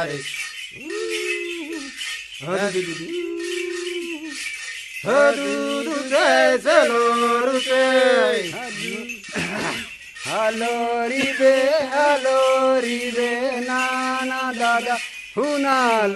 रे हदुदु चलो रुके हलो री बे नाना दादा हुना